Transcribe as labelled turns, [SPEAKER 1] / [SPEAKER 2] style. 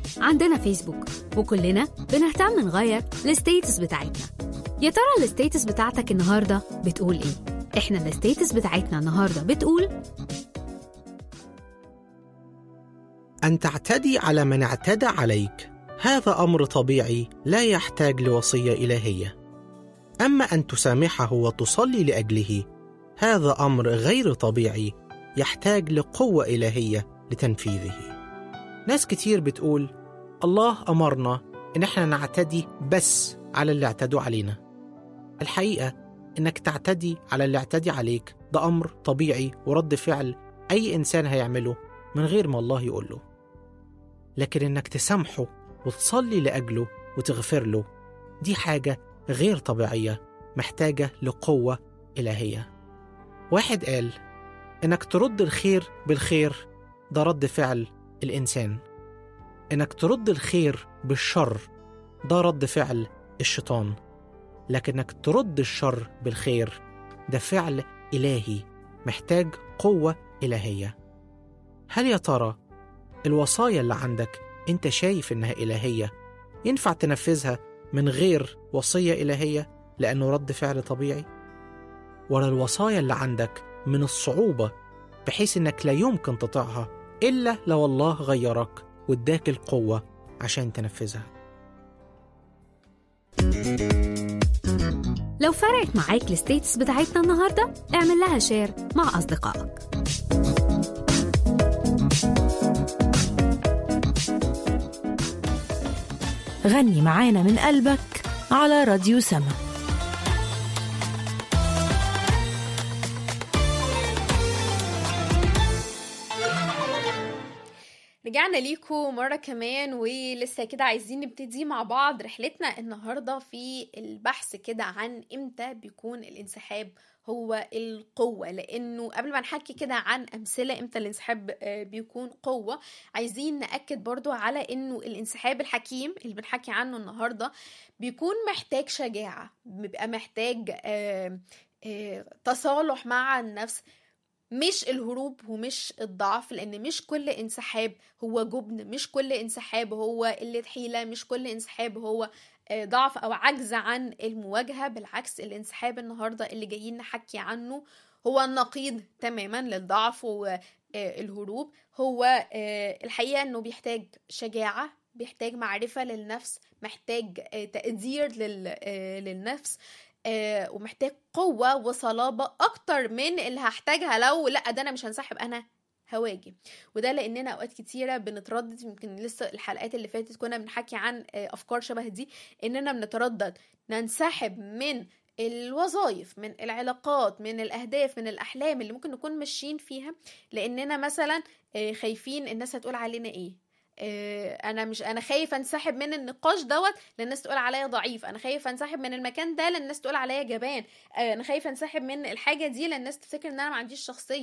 [SPEAKER 1] عندنا فيسبوك، وكلنا بنهتم نغير الستيتس بتاعتنا. يا ترى الستيتس بتاعتك النهاردة بتقول ايه؟ احنا الستيتس بتاعتنا النهاردة بتقول:
[SPEAKER 2] أن تعتدي على من اعتدى عليك هذا أمر طبيعي لا يحتاج لوصية إلهية. أما أن تسامحه وتصلي لأجله هذا أمر غير طبيعي يحتاج لقوة إلهية لتنفيذه. ناس كتير بتقول الله أمرنا إن احنا نعتدي بس على اللي اعتدوا علينا. الحقيقة إنك تعتدي على اللي اعتدي عليك ده أمر طبيعي ورد فعل أي إنسان هيعمله من غير ما الله يقوله، لكن إنك تسامحه وتصلي لأجله وتغفر له دي حاجة غير طبيعية محتاجة لقوة إلهية. واحد قال إنك ترد الخير بالخير ده رد فعل الإنسان، إنك ترد الخير بالشر ده رد فعل الشيطان، لكنك ترد الشر بالخير ده فعل إلهي محتاج قوة إلهية. هل يا ترى الوصايا اللي عندك أنت شايف إنها إلهية ينفع تنفذها من غير وصية إلهية لأنه رد فعل طبيعي؟ ولا الوصايا اللي عندك من الصعوبة بحيث إنك لا يمكن تطيعها إلا لو الله غيرك واداك القوة عشان تنفذها؟
[SPEAKER 1] لو فرقت معاك الستيتس بتاعتنا النهاردة اعمل لها شير مع أصدقائك.
[SPEAKER 3] غني معانا من قلبك على راديو سما.
[SPEAKER 4] رجعنا ليكم مرة كمان، ولسه كده عايزين نبتدي مع بعض رحلتنا النهاردة في البحث كده عن امتى بيكون الانسحاب هو القوة. لأنه قبل ما نحكي كده عن أمثلة امتى الانسحاب بيكون قوة، عايزين نأكد برضو على أنه الانسحاب الحكيم اللي بنحكي عنه النهاردة بيكون محتاج شجاعة، بيبقى محتاج تصالح مع النفس، مش الهروب ومش الضعف. لأن مش كل انسحاب هو جبن، مش كل انسحاب هو قلة حيلة، مش كل انسحاب هو ضعف أو عجز عن المواجهة. بالعكس، الانسحاب النهاردة اللي جايين نحكي عنه هو النقيض تماما للضعف والهروب. هو الحقيقة أنه بيحتاج شجاعة، بيحتاج معرفة للنفس، محتاج تقدير للنفس، ومحتاج قوة وصلابة أكتر من اللي هحتاجها لو لأ ده أنا مش هنسحب، أنا هواجه. وده لأننا أوقات كتيرة بنتردد، يمكن لسه الحلقات اللي فاتت كنا بنحكي عن أفكار شبه دي، إننا بنتردد ننسحب من الوظائف، من العلاقات، من الأهداف، من الأحلام اللي ممكن نكون ماشيين فيها، لأننا مثلا خايفين الناس هتقول علينا إيه. انا خايف انسحب من النقاش دوت لان الناس تقول عليا ضعيف، انا خايف انسحب من المكان ده لان الناس تقول عليا جبان، انا خايف انسحب من الحاجه دي لان الناس تفتكر ان انا ما عنديش شخصيه.